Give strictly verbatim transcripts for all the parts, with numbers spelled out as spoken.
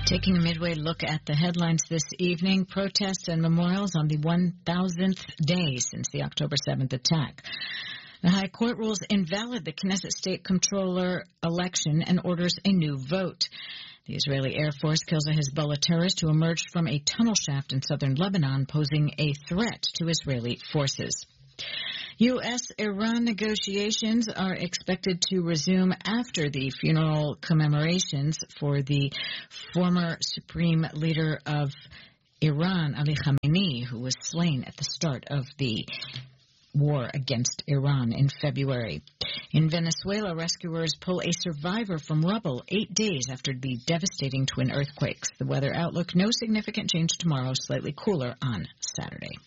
Taking a midway look at the headlines this evening, protests and memorials on the one thousandth day since the October seventh attack. The High Court rules invalid the Knesset State Comptroller election and orders a new vote. The Israeli Air Force kills a Hezbollah terrorist who emerged from a tunnel shaft in southern Lebanon, posing a threat to Israeli forces. U S Iran negotiations are expected to resume after the funeral commemorations for the former supreme leader of Iran, Ali Khamenei, who was slain at the start of the war against Iran in February. In Venezuela, rescuers pull a survivor from rubble eight days after the devastating twin earthquakes. The weather outlook, no significant change tomorrow, slightly cooler on Saturday.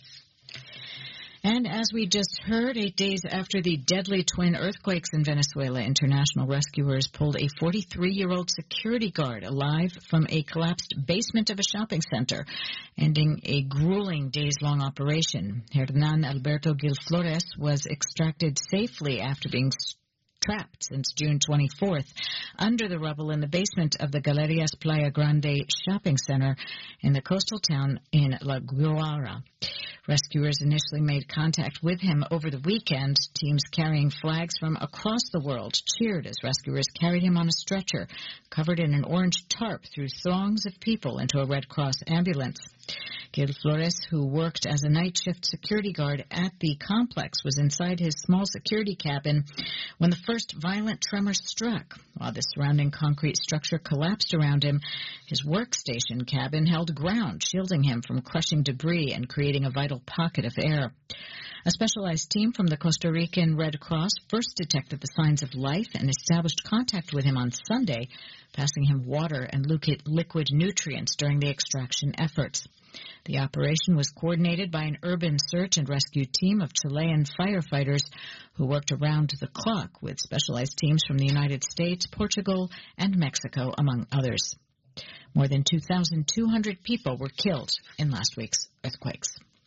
And as we just heard, eight days after the deadly twin earthquakes in Venezuela, international rescuers pulled a forty-three-year-old security guard alive from a collapsed basement of a shopping center, ending a grueling days-long operation. Hernan Alberto Gil Flores was extracted safely after being trapped since June twenty-fourth under the rubble in the basement of the Galerias Playa Grande shopping center in the coastal town in La Guaira. Rescuers initially made contact with him over the weekend. Teams carrying flags from across the world cheered as rescuers carried him on a stretcher covered in an orange tarp through throngs of people into a Red Cross ambulance. Gil Flores, who worked as a night shift security guard at the complex, was inside his small security cabin when the first violent tremor struck. While the surrounding concrete structure collapsed around him, his workstation cabin held ground, shielding him from crushing debris and creating a vital pocket of air. A specialized team from the Costa Rican Red Cross first detected the signs of life and established contact with him on Sunday, passing him water and liquid nutrients during the extraction efforts. The operation was coordinated by an urban search and rescue team of Chilean firefighters who worked around the clock with specialized teams from the United States, Portugal, and Mexico, among others. More than two thousand two hundred people were killed in last week's earthquakes.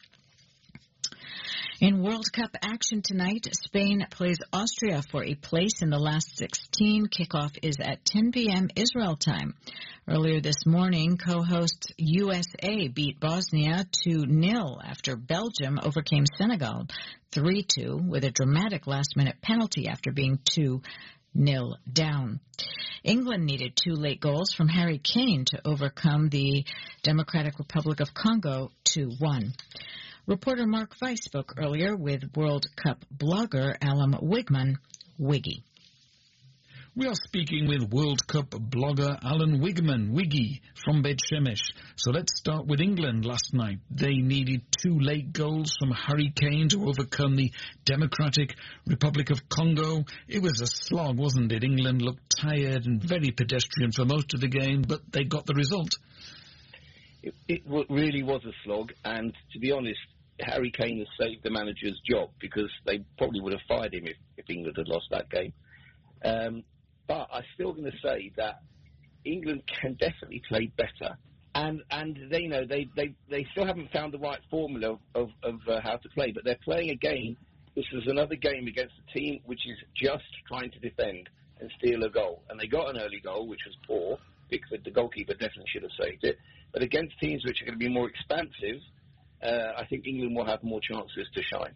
In World Cup action tonight, Spain plays Austria for a place in the last sixteen. Kickoff is at ten p.m. Israel time. Earlier this morning, co-hosts U S A beat Bosnia two nil after Belgium overcame Senegal three two with a dramatic last-minute penalty after being two nil down. England needed two late goals from Harry Kane to overcome the Democratic Republic of Congo two one. Reporter Mark Weiss spoke earlier with World Cup blogger Alan Wigman, Wiggy. We are speaking with World Cup blogger Alan Wigman, Wiggy, from Beit Shemesh. So let's start with England last night. They needed two late goals from Harry Kane to overcome the Democratic Republic of Congo. It was a slog, wasn't it? England looked tired and very pedestrian for most of the game, but they got the result. It, it really was a slog, and to be honest, Harry Kane has saved the manager's job because they probably would have fired him if, if England had lost that game. Um, but I'm still going to say that England can definitely play better, and and they you know they, they, they still haven't found the right formula of, of uh, how to play, but they're playing a game. This is another game against a team which is just trying to defend and steal a goal, and they got an early goal which was poor. Pickford, the goalkeeper, definitely should have saved it. But against teams which are going to be more expansive, uh, I think England will have more chances to shine.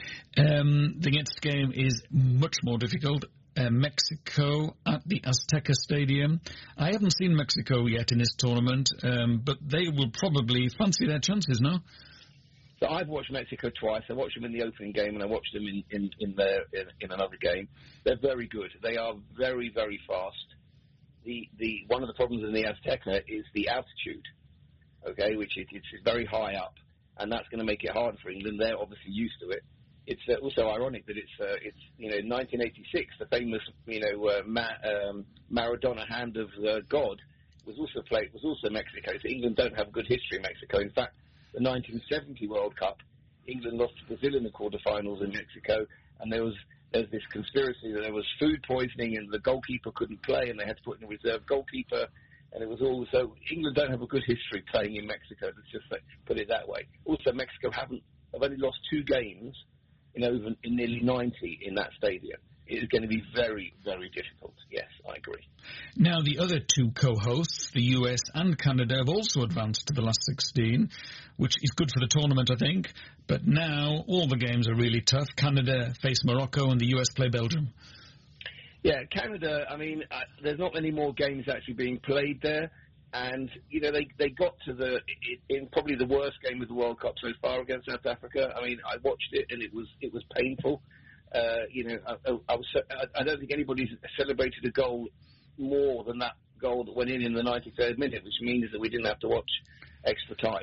Um, the next game is much more difficult. Uh, Mexico at the Azteca Stadium. I haven't seen Mexico yet in this tournament, um, but they will probably fancy their chances, no? So I've watched Mexico twice. I watched them in the opening game, and I watched them in in in, their, in, in another game. They're very good. They are very, very fast. The the one of the problems in the Azteca is the altitude, okay, which is it's very high up, and that's going to make it hard for England. They're obviously used to it. It's uh, also ironic that it's uh, it's you know nineteen eighty-six, the famous you know uh, Ma- um, Maradona hand of uh, God was also played was also Mexico. So England don't have a good history in Mexico. In fact, the nineteen seventy World Cup, England lost to Brazil in the quarterfinals in Mexico, and there was there's this conspiracy that there was food poisoning and the goalkeeper couldn't play, and they had to put in a reserve goalkeeper, and it was all so England don't have a good history playing in Mexico. Let's just like, put it that way. Also, Mexico haven't have only lost two games in over in nearly ninety in that stadium. is going to be very, very difficult. Yes, I agree. Now, the other two co-hosts, the U S and Canada, have also advanced to the last sixteen, which is good for the tournament, I think. But now all the games are really tough. Canada face Morocco and the U S play Belgium. Yeah, Canada, I mean, uh, there's not many more games actually being played there. And, you know, they, they got to the, in probably the worst game of the World Cup so far against South Africa. I mean, I watched it and it was it was painful. Uh, you know, I, I, was, I don't think anybody's celebrated a goal more than that goal that went in in the ninety-third minute, which means that we didn't have to watch extra time.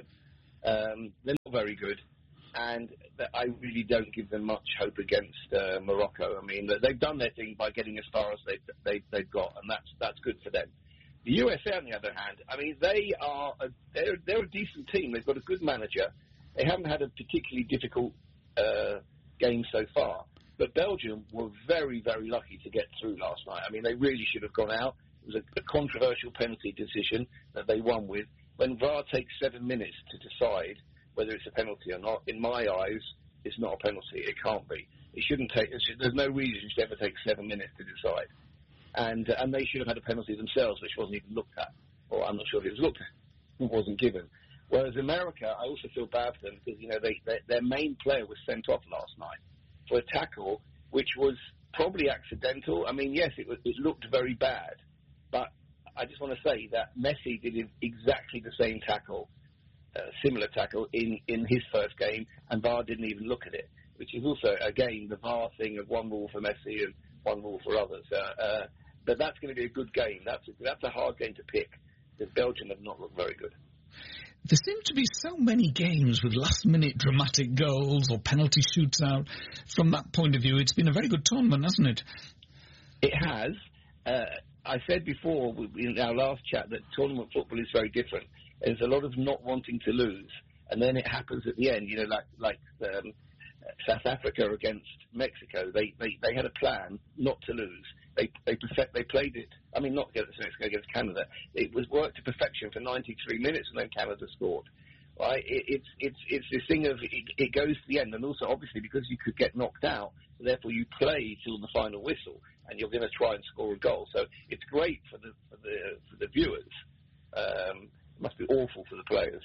Um, they're not very good. And I really don't give them much hope against uh, Morocco. I mean, they've done their thing by getting as far as they've, they've, they've got, and that's that's good for them. The U S A, on the other hand, I mean, they are a, they're, they're a decent team. They've got a good manager. They haven't had a particularly difficult uh, game so far. But Belgium were very, very lucky to get through last night. I mean, they really should have gone out. It was a, a controversial penalty decision that they won with. When V A R takes seven minutes to decide whether it's a penalty or not, in my eyes, it's not a penalty. It can't be. It shouldn't take. There's no reason it should ever take seven minutes to decide. And uh, and they should have had a penalty themselves, which wasn't even looked at. Or I'm not sure if it was looked at. It wasn't given. Whereas America, I also feel bad for them because, you know, they, they, their main player was sent off last night for a tackle which was probably accidental. I mean, yes, it, was, it looked very bad. But I just want to say that Messi did exactly the same tackle, uh, similar tackle, in, in his first game, and V A R didn't even look at it, which is also, again, the V A R thing of one rule for Messi and one rule for others. Uh, uh, but that's going to be a good game. That's a, that's a hard game to pick, because Belgium have not looked very good. There seem to be so many games with last-minute dramatic goals or penalty shootout. From that point of view, it's been a very good tournament, hasn't it? It has. Uh, I said before in our last chat that tournament football is very different. There's a lot of not wanting to lose, and then it happens at the end. You know, like like um, South Africa against Mexico, they, they, they had a plan not to lose. They they perfect, they played it. I mean, not against Mexico, against Canada. It was worked to perfection for ninety-three minutes, and then Canada scored. Right? It, it's it's it's this thing of it, it goes to the end, and also obviously because you could get knocked out, so therefore you play till the final whistle, and you're going to try and score a goal. So it's great for the for the for the viewers. Um, it must be awful for the players.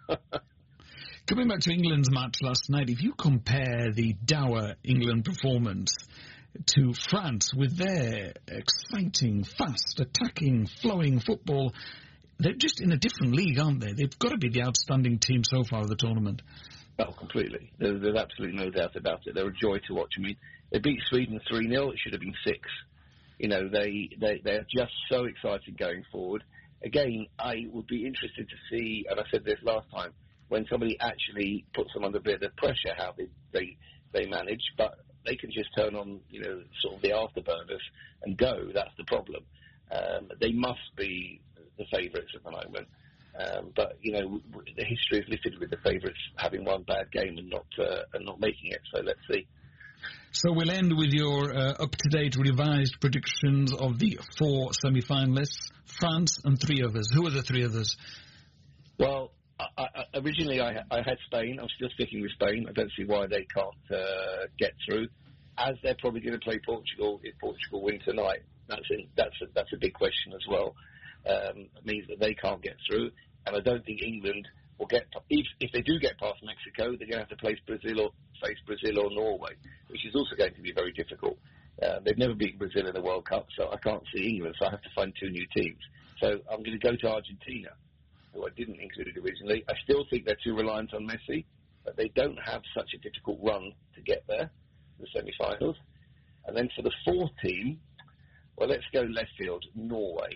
Coming back to England's match last night, if you compare the dour England performance to France with their exciting, fast, attacking, flowing football, they're just in a different league, aren't they? They've got to be the outstanding team so far of the tournament. Oh, completely. There's, there's absolutely no doubt about it. They're a joy to watch. I mean, they beat Sweden three nil. It should have been six. You know, they, they, they're just so exciting going forward. Again, I would be interested to see, and I said this last time, when somebody actually puts them under a bit of pressure, how they, they, they manage. But they can just turn on, you know, sort of the afterburners and go. That's the problem. Um, they must be the favourites at the moment. Um, but, you know, the history is littered with the favourites having one bad game and not uh, and not making it. So let's see. So we'll end with your uh, up-to-date revised predictions of the four semi-finalists, France and three others. Who are the three others? Well, I, I, originally I, I had Spain. I'm still sticking with Spain. I don't see why they can't uh, get through. As they're probably going to play Portugal if Portugal win tonight. That's in, that's a, that's a big question as well. Um, it means that they can't get through, and I don't think England will get. If, if they do get past Mexico, they're going to have to place Brazil or face Brazil or Norway, which is also going to be very difficult. Uh, they've never beaten Brazil in the World Cup, so I can't see England. So I have to find two new teams. So I'm going to go to Argentina, who I didn't include originally. I still think they're too reliant on Messi, but they don't have such a difficult run to get there, the semi-finals. And then for the fourth team, well, let's go left field, Norway.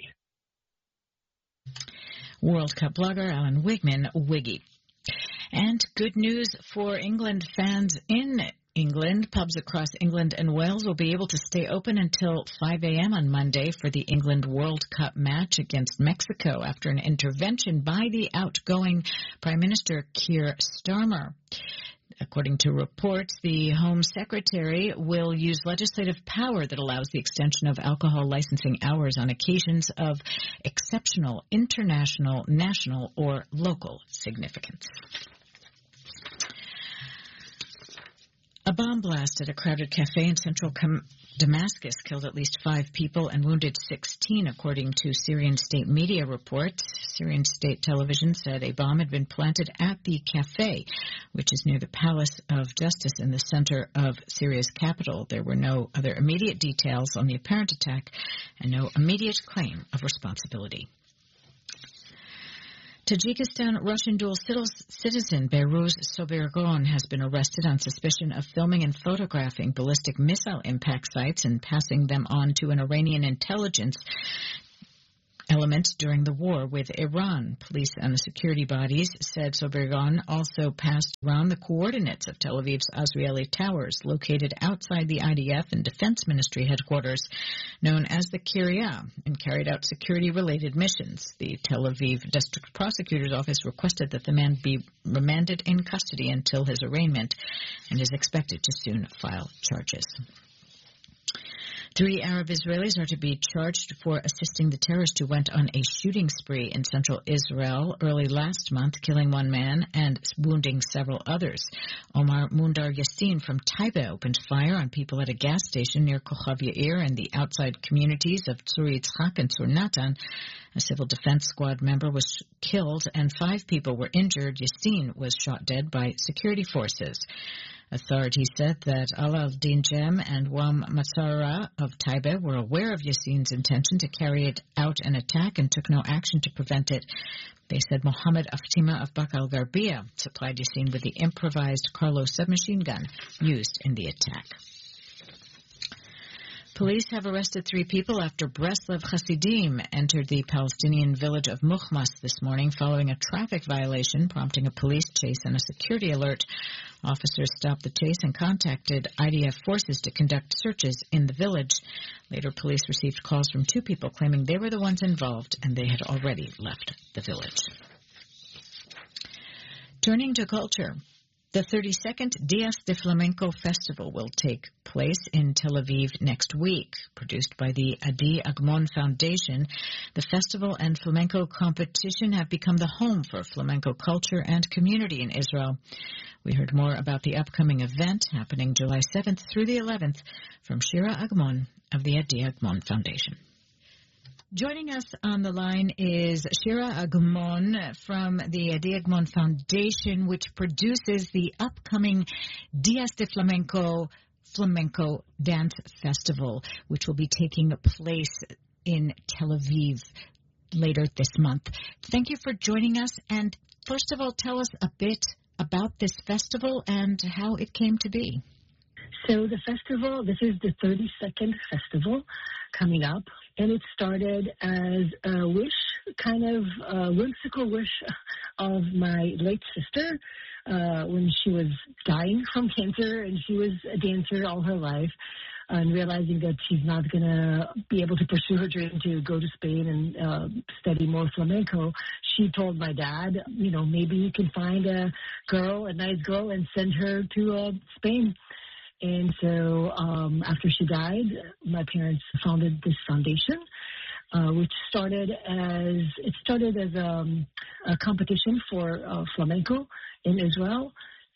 World Cup blogger Alan Wigman, Wiggy. And good news for England fans in England. Pubs across England and Wales will be able to stay open until five a.m. on Monday for the England World Cup match against Mexico after an intervention by the outgoing Prime Minister Keir Starmer. According to reports, the Home Secretary will use legislative power that allows the extension of alcohol licensing hours on occasions of exceptional international, national, or local significance. A bomb blast at a crowded cafe in central Com- Damascus killed at least five people and wounded sixteen, according to Syrian state media reports. Syrian state television said a bomb had been planted at the cafe, which is near the Palace of Justice in the center of Syria's capital. There were no other immediate details on the apparent attack and no immediate claim of responsibility. Tajikistan Russian dual citizen Behrouz Sobirgon has been arrested on suspicion of filming and photographing ballistic missile impact sites and passing them on to an Iranian intelligence element during the war with Iran. Police and the security bodies said Sobirgon also passed around the coordinates of Tel Aviv's Azrieli Towers, located outside the I D F and Defense Ministry headquarters, known as the Kiryat, and carried out security-related missions. The Tel Aviv District Prosecutor's Office requested that the man be remanded in custody until his arraignment and is expected to soon file charges. Three Arab Israelis are to be charged for assisting the terrorist who went on a shooting spree in central Israel early last month, killing one man and wounding several others. Omar Mundar Yassin from Taiba opened fire on people at a gas station near Kochav Yair and the outside communities of Tzur Yitzchak and Tzur Natan. A civil defense squad member was killed and five people were injured. Yassin was shot dead by security forces. Authorities said that Ala al-Din Jem and Wam Matsara of Taiba were aware of Yassin's intention to carry out an attack and took no action to prevent it. They said Mohammed Aftima of Bak al-Gharbiya supplied Yassin with the improvised Carlo submachine gun used in the attack. Police have arrested three people after Breslev Hasidim entered the Palestinian village of Mukhmas this morning following a traffic violation, prompting a police chase and a security alert. Officers stopped the chase and contacted I D F forces to conduct searches in the village. Later, police received calls from two people claiming they were the ones involved and they had already left the village. Turning to culture. The thirty-second Dias de Flamenco Festival will take place in Tel Aviv next week. Produced by the Adi Agmon Foundation, the festival and flamenco competition have become the home for flamenco culture and community in Israel. We heard more about the upcoming event happening July seventh through the eleventh from Shira Agmon of the Adi Agmon Foundation. Joining us on the line is Shira Agmon from the Adi Agmon Foundation, which produces the upcoming Dias de Flamenco Flamenco Dance Festival, which will be taking place in Tel Aviv later this month. Thank you for joining us. And first of all, tell us a bit about this festival and how it came to be. So the festival, this is the thirty-second festival coming up, and it started as a wish, kind of a whimsical wish of my late sister uh, when she was dying from cancer, and she was a dancer all her life, and realizing that she's not going to be able to pursue her dream to go to Spain and uh, study more flamenco, she told my dad, you know, maybe you can find a girl, a nice girl, and send her to uh, Spain. And so um, after she died, my parents founded this foundation, uh, which started as, it started as um, a competition for uh, flamenco in Israel.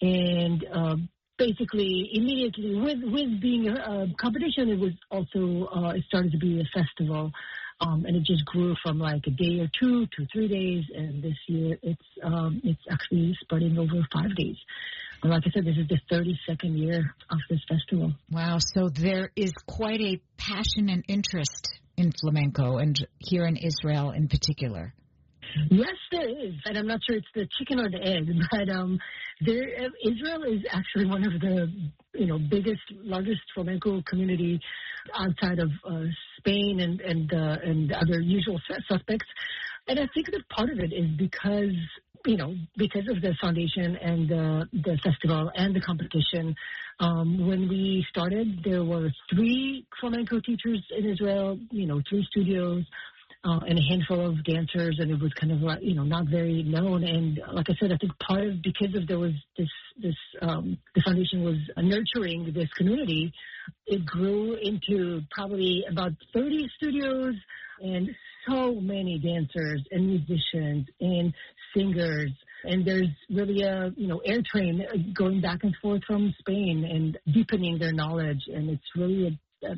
And uh, basically, immediately, with, with being a, a competition, it was also, uh, it started to be a festival. Um, and it just grew from like a day or two to three days. And this year, it's um, it's actually spreading over five days. And like I said, this is the thirty-second year of this festival. Wow. So there is quite a passion and interest in flamenco, and here in Israel in particular. Yes, there is. And I'm not sure it's the chicken or the egg, but um, there, Israel is actually one of the, you know, biggest, largest flamenco community outside of uh, Spain and and uh, and other usual suspects. And I think that part of it is because, you know, because of the foundation and uh, the festival and the competition. Um, when we started, there were three flamenco teachers in Israel, you know, three studios. Uh, and a handful of dancers, and it was kind of, you know, not very known. And like I said, I think part of, because of there was this, this, um, the foundation was nurturing this community, it grew into probably about thirty studios and so many dancers and musicians and singers. And there's really a, you know, air train going back and forth from Spain and deepening their knowledge. And it's really a, a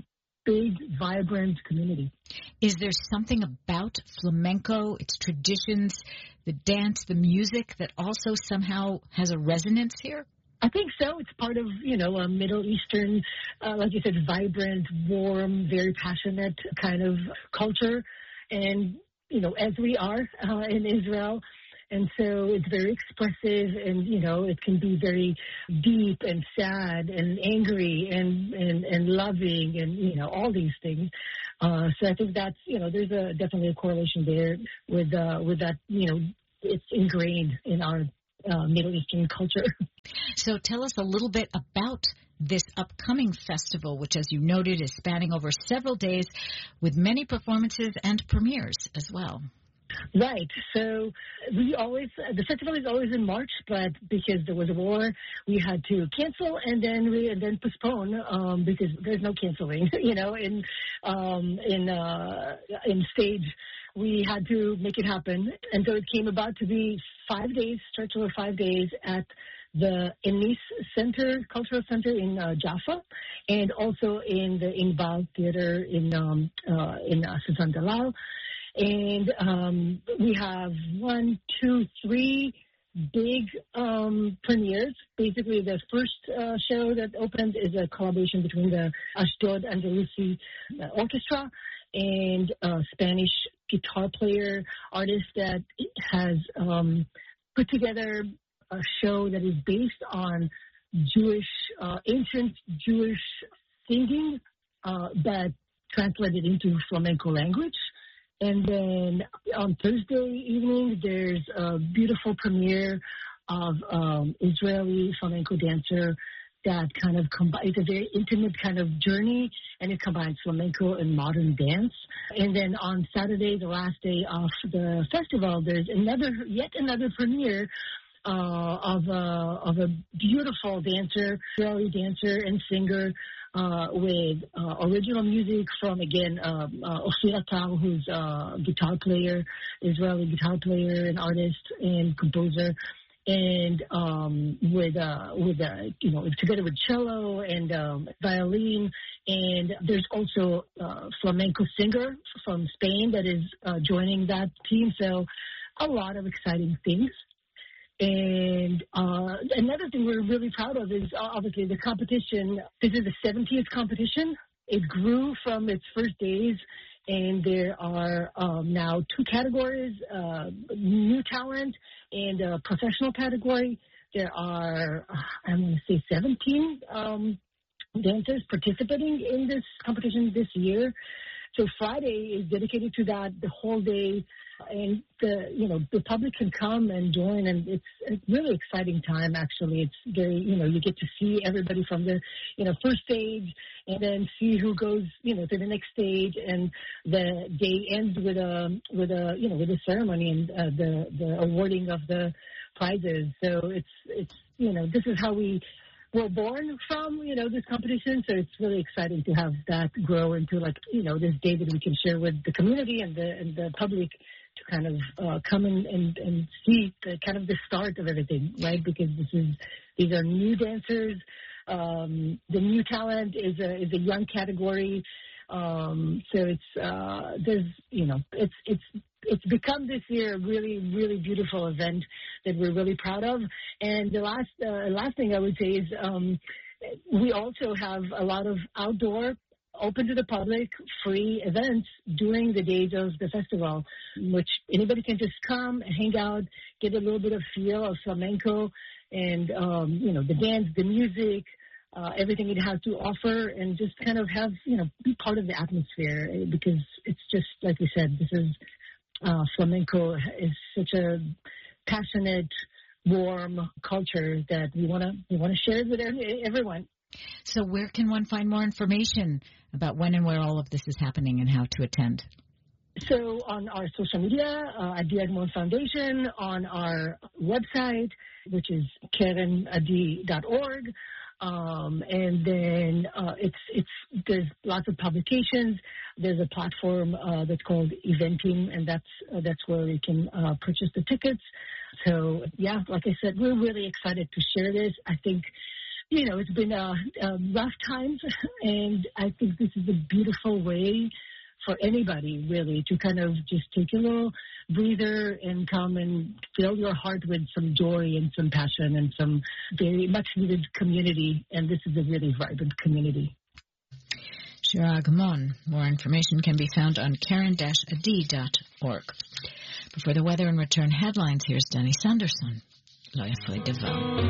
big, vibrant community. Is there something about flamenco, its traditions, the dance, the music that also somehow has a resonance here? I think so. It's part of, you know, a Middle Eastern, uh, like you said, vibrant, warm, very passionate kind of culture. And, you know, as we are uh, in Israel. And so it's very expressive and, you know, it can be very deep and sad and angry and, and, and loving and, you know, all these things. Uh, so I think that's, you know, there's a definitely a correlation there with, uh, with that, you know, it's ingrained in our uh, Middle Eastern culture. So tell us a little bit about this upcoming festival, which, as you noted, is spanning over several days with many performances and premieres as well. Right. So we always, the festival is always in March, but because there was a war, we had to cancel and then we and then postpone um, because there's no canceling. You know, in um, in uh, in stage, we had to make it happen, and so it came about to be five days, stretch over five days at the Enis Center, Cultural Center in uh, Jaffa, and also in the Inbal Theater in um, uh, in uh, Suzanne Dalal. And um, we have one, two, three big um, premieres. Basically, the first uh, show that opened is a collaboration between the Ashdod Andalusi Orchestra and a Spanish guitar player, artist that has um, put together a show that is based on Jewish, uh, ancient Jewish singing, uh, but translated into flamenco language. And then on Thursday evening, there's a beautiful premiere of um, Israeli flamenco dancer that kind of combines, it's a very intimate kind of journey, and it combines flamenco and modern dance. And then on Saturday, the last day of the festival, there's another, yet another premiere uh, of, a, of a beautiful dancer, Israeli dancer and singer, Uh, with uh, original music from, again, uh, uh, Ophir Atal, who's a guitar player, Israeli guitar player and artist and composer, and um, with, uh, with uh, you know, together with cello and um, violin. And there's also a flamenco singer from Spain that is uh, joining that team. So a lot of exciting things. And uh, another thing we're really proud of is uh, obviously the competition. This is the seventieth competition. It grew from its first days, and there are um, now two categories, uh, new talent and a professional category. There are, I'm going to say, seventeen um, dancers participating in this competition this year. So Friday is dedicated to that, the whole day, and the you know the public can come and join, and it's a really exciting time. Actually, it's very you know you get to see everybody from the you know first stage, and then see who goes you know to the next stage, and the day ends with a with a you know with a ceremony and uh, the the awarding of the prizes. So it's it's you know this is how we were born from, you know, this competition. So it's really exciting to have that grow into, like, you know, this day that we can share with the community and the and the public to kind of uh, come in and, and see the, kind of the start of everything, right? Because this is these are new dancers. Um, the new talent is a is a young category. Um, so it's uh, there's you know it's it's it's become this year a really really beautiful event that we're really proud of. And the last uh, last thing I would say is um, we also have a lot of outdoor, open to the public, free events during the days of the festival, which anybody can just come, hang out, get a little bit of feel of flamenco, and um, you know the dance, the music. Uh, everything it has to offer, and just kind of have, you know, be part of the atmosphere, because it's just, like we said, this is, uh, flamenco is such a passionate, warm culture that we want to we want to share it with everyone. So where can one find more information about when and where all of this is happening and how to attend? So on our social media, uh, Adi Agmon Foundation, on our website, which is keren adi dot org. Um, and then uh, it's it's there's lots of publications. There's a platform uh, that's called Eventim, and that's uh, that's where you can uh, purchase the tickets. So yeah, like I said, we're really excited to share this. I think you know, it's been a, a rough times, and I think this is a beautiful way for anybody, really, to kind of just take a little breather and come and fill your heart with some joy and some passion and some very much needed community. And this is a really vibrant community. Shira Agumon. More information can be found on karen dash adi dot org. Before the weather and return headlines, here's Danny Sanderson. Lo Yafoi Devo.